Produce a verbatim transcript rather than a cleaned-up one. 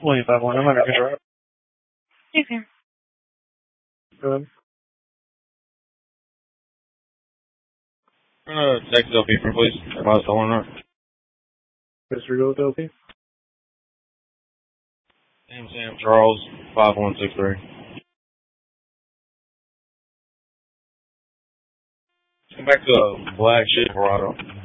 William five one, I'm under control. Yes, sir. Go ahead. Uh, text L P for please. Advise the one. Mister Go with L P. Sam Sam Charles, five one six three. Come back to a black Silverado.